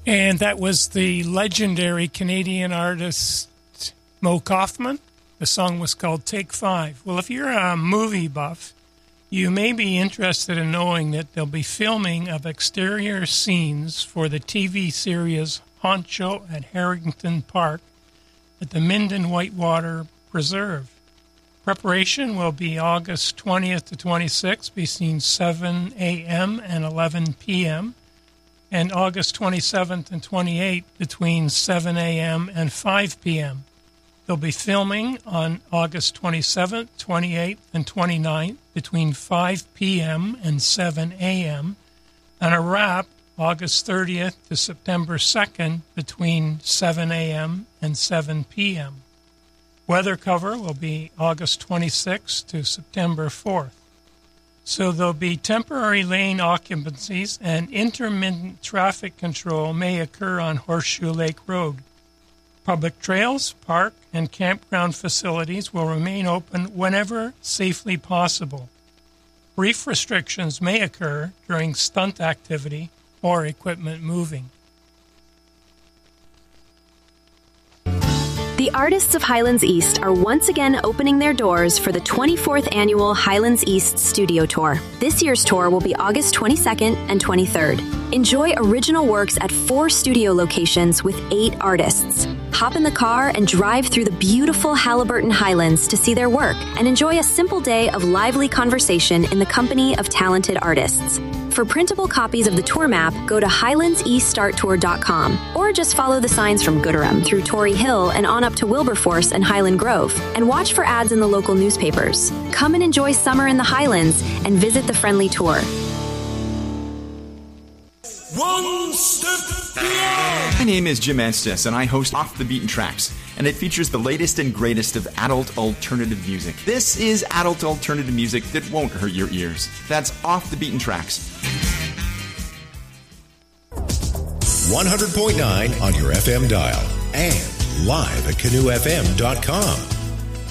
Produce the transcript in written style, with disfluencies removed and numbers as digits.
And that was the legendary Canadian artist Mo Kaufman. The song was called Take 5. Well, if you're a movie buff, you may be interested in knowing that there'll be filming of exterior scenes for the TV series Honcho at Harrington Park at the Minden Whitewater Preserve. Preparation will be August 20th to 26th between 7 a.m. and 11 p.m., and August 27th and 28th between 7 a.m. and 5 p.m. They'll be filming on August 27th, 28th, and 29th between 5 p.m. and 7 a.m., and a wrap August 30th to September 2nd between 7 a.m. and 7 p.m. Weather cover will be August 26th to September 4th. So there'll be temporary lane occupancies and intermittent traffic control may occur on Horseshoe Lake Road. Public trails, park, and campground facilities will remain open whenever safely possible. Brief restrictions may occur during stunt activity or equipment moving. The Artists of Highlands East are once again opening their doors for the 24th Annual Highlands East Studio Tour. This year's tour will be August 22nd and 23rd. Enjoy original works at 4 studio locations with 8 artists. Hop in the car and drive through the beautiful Halliburton Highlands to see their work and enjoy a simple day of lively conversation in the company of talented artists. For printable copies of the tour map, go to HighlandsEastStartTour.com or just follow the signs from Gooderham through Tory Hill and on up to Wilberforce and Highland Grove, and watch for ads in the local newspapers. Come and enjoy summer in the Highlands and visit the friendly tour. One step beyond. My name is Jim Estes, and I host Off the Beaten Tracks, and it features the latest and greatest of adult alternative music. This is adult alternative music that won't hurt your ears. That's Off the Beaten Tracks. 100.9 on your FM dial and live at canoefm.com.